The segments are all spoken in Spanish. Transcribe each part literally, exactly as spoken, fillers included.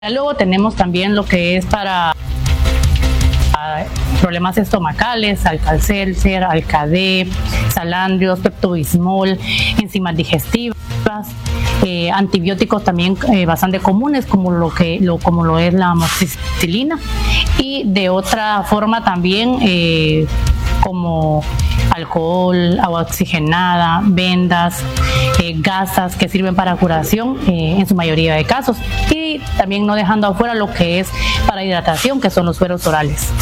Luego tenemos también lo que es para problemas estomacales, Alka-Seltzer, Alka-D, Salandrios, Pepto-Bismol, enzimas digestivas, eh, antibióticos también eh, bastante comunes como lo que lo como lo es la amoxicilina, y de otra forma también eh, como alcohol, agua oxigenada, vendas, eh, gasas que sirven para curación eh, en su mayoría de casos, y también no dejando afuera lo que es para hidratación, que son los sueros orales.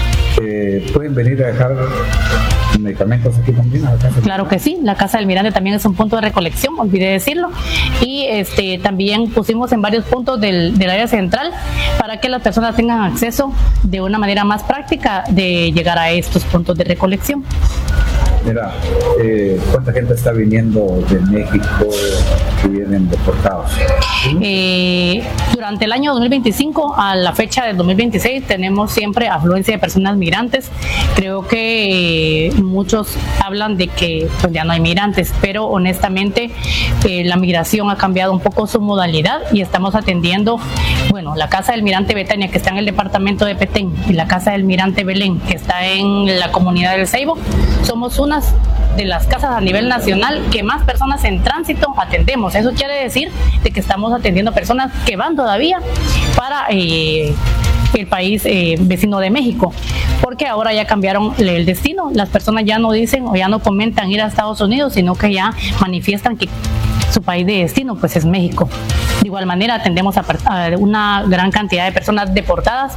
Eh, ¿Pueden venir a dejar medicamentos aquí también a la casa? Claro que sí, la Casa del Mirante también es un punto de recolección, olvidé decirlo, y este también pusimos en varios puntos del, del área central para que las personas tengan acceso de una manera más práctica de llegar a estos puntos de recolección. Mira, eh, ¿cuánta gente está viniendo de México que vienen deportados? Eh, durante el año dos mil veinticinco a la fecha del dos mil veintiséis tenemos siempre afluencia de personas migrantes. Creo que eh, muchos hablan de que pues, ya no hay migrantes, pero honestamente eh, la migración ha cambiado un poco su modalidad y estamos atendiendo, bueno, la Casa del Mirante Betania, que está en el departamento de Petén, y la Casa del Mirante Belén, que está en la comunidad del Ceibo. Somos unas de las casas a nivel nacional que más personas en tránsito atendemos. Eso quiere decir de que estamos atendiendo personas que van todavía para eh, el país eh, vecino de México, porque ahora ya cambiaron el destino. Las personas ya no dicen o ya no comentan ir a Estados Unidos, sino que ya manifiestan que su país de destino pues es México. De igual manera atendemos a, a una gran cantidad de personas deportadas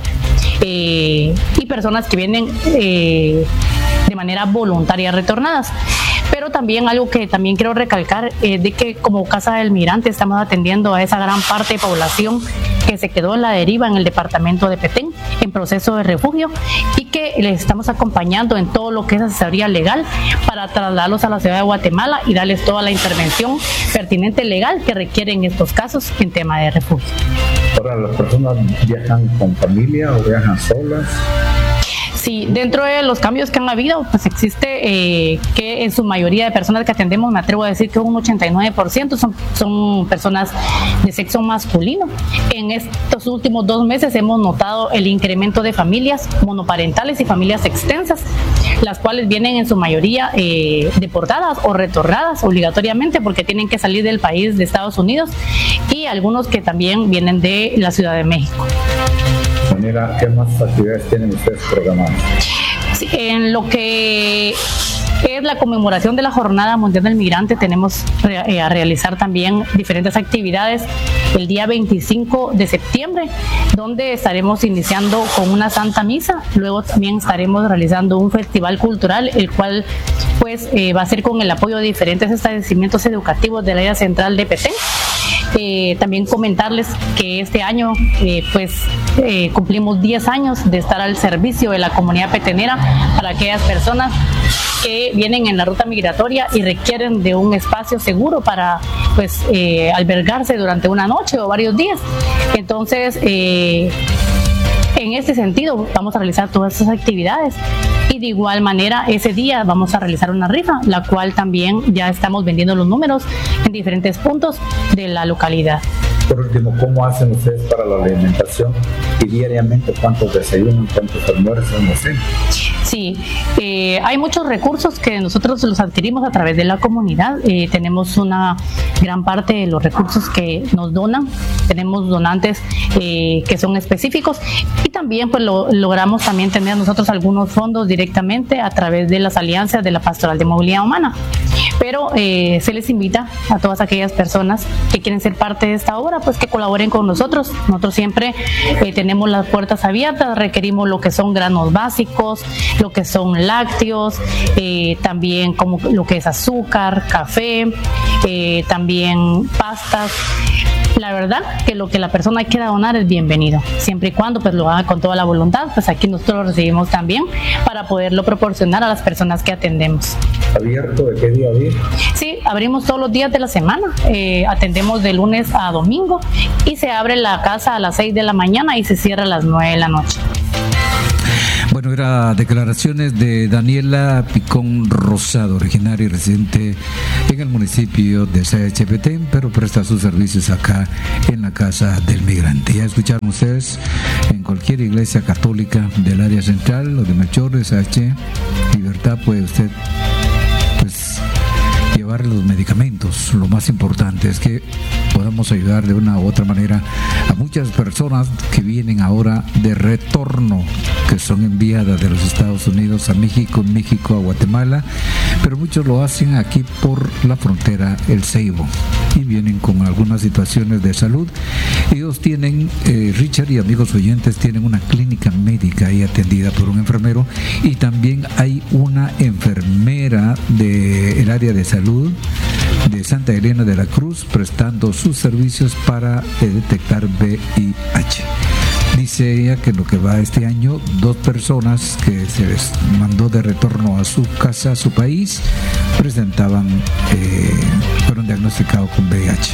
eh, y personas que vienen eh, de manera voluntaria retornadas. Pero también algo que también quiero recalcar es de que como Casa del Mirante estamos atendiendo a esa gran parte de población que se quedó en la deriva en el departamento de Petén en proceso de refugio, y que les estamos acompañando en todo lo que es asesoría legal para trasladarlos a la ciudad de Guatemala y darles toda la intervención pertinente legal que requieren estos casos en tema de refugio. Ahora, ¿las personas viajan con familia o viajan solas? Sí, dentro de los cambios que han habido, pues existe eh, que en su mayoría de personas que atendemos, me atrevo a decir que un ochenta y nueve por ciento son, son personas de sexo masculino. En estos últimos dos meses hemos notado el incremento de familias monoparentales y familias extensas, las cuales vienen en su mayoría eh, deportadas o retornadas obligatoriamente porque tienen que salir del país de Estados Unidos, y algunos que también vienen de la Ciudad de México. Mira, ¿qué más actividades tienen ustedes programadas? Sí, en lo que es la conmemoración de la Jornada Mundial del Migrante, tenemos a realizar también diferentes actividades el día veinticinco de septiembre, donde estaremos iniciando con una Santa Misa. Luego también estaremos realizando un festival cultural, el cual pues eh, va a ser con el apoyo de diferentes establecimientos educativos del área central de Petén. Eh, también comentarles que este año eh, pues eh, cumplimos diez años de estar al servicio de la comunidad petenera para aquellas personas que vienen en la ruta migratoria y requieren de un espacio seguro para pues eh, albergarse durante una noche o varios días. Entonces eh, en este sentido vamos a realizar todas esas actividades, y de igual manera ese día vamos a realizar una rifa, la cual también ya estamos vendiendo los números en diferentes puntos de la localidad. Por último, ¿cómo hacen ustedes para la alimentación? Y diariamente, ¿cuántos desayunan, cuántos almuerzan, no sé? Sí, eh, hay muchos recursos que nosotros los adquirimos a través de la comunidad. Eh, tenemos una gran parte de los recursos que nos donan. Tenemos donantes eh, que son específicos, y también pues lo, logramos también tener nosotros algunos fondos directamente a través de las alianzas de la Pastoral de Movilidad Humana. Pero eh, se les invita a todas aquellas personas que quieren ser parte de esta obra, pues que colaboren con nosotros. Nosotros siempre eh, tenemos las puertas abiertas, requerimos lo que son granos básicos, lo que son lácteos, eh, también como lo que es azúcar, café, eh, también pastas. La verdad que lo que la persona quiera donar es bienvenido, siempre y cuando pues lo haga con toda la voluntad. Pues aquí nosotros lo recibimos también para poderlo proporcionar a las personas que atendemos. ¿Abierto de qué día a día? Sí, abrimos todos los días de la semana, eh, atendemos de lunes a domingo, y se abre la casa a las seis de la mañana y se cierra a las nueve de la noche. Bueno, eran declaraciones de Daniela Picón Rosado, originaria y residente en el municipio de Sayachepetén, pero presta sus servicios acá en la Casa del Migrante. Ya escucharon ustedes, en cualquier iglesia católica del área central o de Melchor, de Sayache, Libertad, puede usted pues llevar los medicamentos. Lo más importante es que podamos ayudar de una u otra manera a muchas personas que vienen ahora de retorno, que son enviadas de los Estados Unidos a México, México a Guatemala, pero muchos lo hacen aquí por la frontera El Ceibo y vienen con algunas situaciones de salud. Ellos tienen, eh, Richard y amigos oyentes, tienen una clínica médica ahí atendida por un enfermero, y también hay una enfermera del área de salud de Santa Elena de la Cruz prestando sus servicios para eh, detectar V I H. Dice ella que en lo que va este año, dos personas que se les mandó de retorno a su casa, a su país, presentaban, eh, fueron diagnosticados con V I H.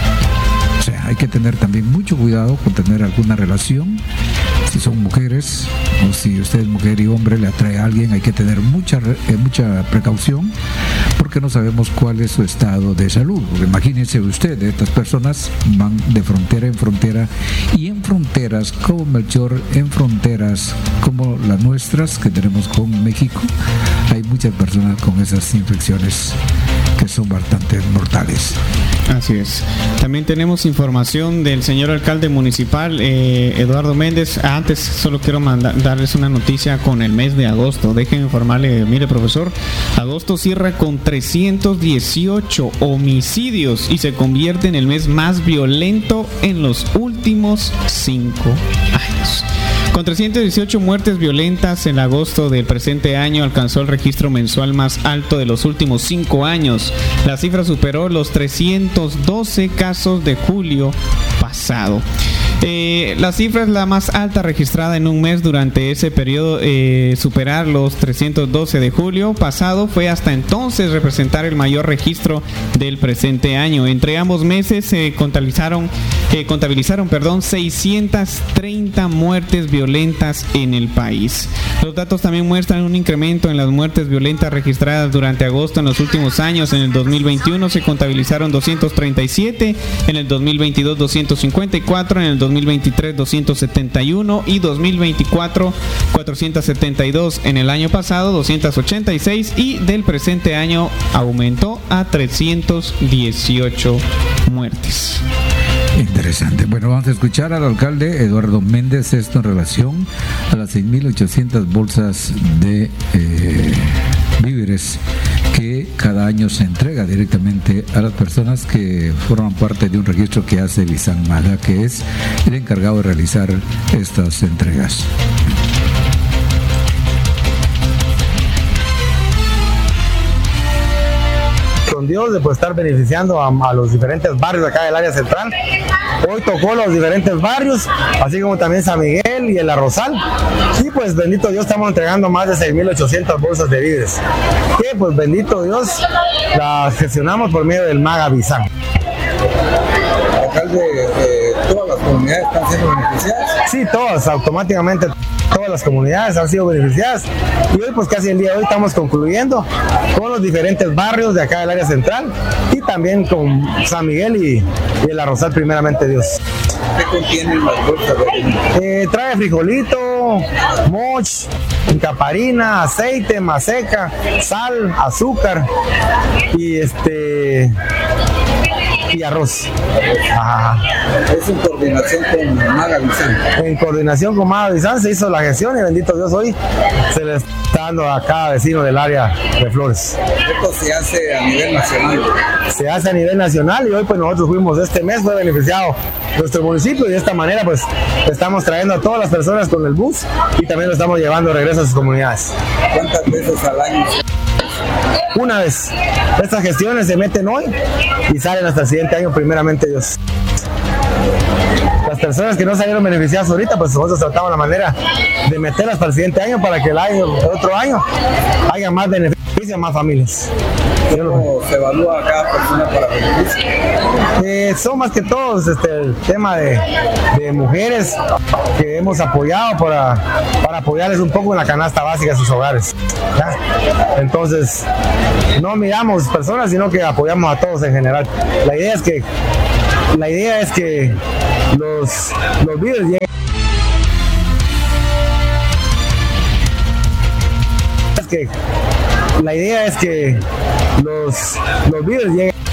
O sea, hay que tener también mucho cuidado con tener alguna relación. Si son mujeres o si usted es mujer y hombre, le atrae a alguien, hay que tener mucha eh, mucha precaución, porque no sabemos cuál es su estado de salud. Porque imagínense usted, estas personas van de frontera en frontera, y en fronteras como Melchor, en fronteras como las nuestras que tenemos con México, hay muchas personas con esas infecciones que son bastante mortales. Así es. También tenemos información del señor alcalde municipal, eh, Eduardo Méndez. Antes solo quiero mandar, darles una noticia con el mes de agosto. Déjenme informarle, mire profesor, agosto cierra con trescientos dieciocho homicidios y se convierte en el mes más violento en los últimos cinco años. Con trescientas dieciocho muertes violentas en agosto del presente año, alcanzó el registro mensual más alto de los últimos cinco años. La cifra superó los trescientos doce casos de julio pasado. Eh, la cifra es la más alta registrada en un mes durante ese periodo. Eh, superar los trescientos doce de julio pasado fue hasta entonces representar el mayor registro del presente año. Entre ambos meses se eh, contabilizaron, eh, contabilizaron perdón, seiscientas treinta muertes violentas en el país. Los datos también muestran un incremento en las muertes violentas registradas durante agosto en los últimos años. En el dos mil veintiuno se contabilizaron doscientos treinta y siete, en el dos mil veintidós doscientos cincuenta y cuatro, en el dos mil veintitrés doscientos setenta y uno y dos mil veinticuatro cuatrocientos setenta y dos. En el año pasado doscientos ochenta y seis, y del presente año aumentó a trescientos dieciocho muertes. Interesante. Bueno, vamos a escuchar al alcalde Eduardo Méndez, esto en relación a las seis mil ochocientas bolsas de eh, víveres que cada año se entrega directamente a las personas que forman parte de un registro que hace Bisan Maga, que es el encargado de realizar estas entregas. Con Dios de pues, estar beneficiando a, a los diferentes barrios acá del área central. Hoy tocó los diferentes barrios, así como también San Miguel y el Arrozal. Y pues bendito Dios, estamos entregando más de seis mil ochocientas bolsas de víveres, que pues bendito Dios las gestionamos por medio del Maga Bisan. Alcalde, eh, ¿todas las comunidades están siendo beneficiadas? Sí, todas, automáticamente todas las comunidades han sido beneficiadas, y hoy pues casi el día de hoy estamos concluyendo con los diferentes barrios de acá del área central, y también con San Miguel y, y el Arrozal, primeramente Dios. ¿Qué contienen las bolsas? Eh, trae frijolito, moch, encaparina, aceite, maseca, sal, azúcar y este y arroz. Ajá. Es en coordinación con Maga Bisan. En coordinación con Maga Bisan se hizo la gestión, y bendito Dios hoy se le está dando a cada vecino del área de Flores. Esto se hace a nivel nacional. Se hace a nivel nacional, y hoy pues nosotros fuimos este mes, fue beneficiado nuestro municipio, y de esta manera pues estamos trayendo a todas las personas con el bus, y también lo estamos llevando de regreso a sus comunidades. ¿Cuántas veces al año? Una vez. Estas gestiones se meten hoy y salen hasta el siguiente año, primeramente Dios. Las personas que no salieron beneficiadas ahorita, pues nosotros tratamos la manera de meterlas para el siguiente año, para que el año, el otro año haya más beneficios beneficia a más familias. ¿Cómo se evalúa a cada persona para beneficio? Eh, son más que todos este, el tema de, de mujeres que hemos apoyado para, para apoyarles un poco en la canasta básica de sus hogares, ¿ya? Entonces, no miramos personas, sino que apoyamos a todos en general. La idea es que, la idea es que los, los vídeos lleguen. Es que, la idea es que los, los vídeos lleguen.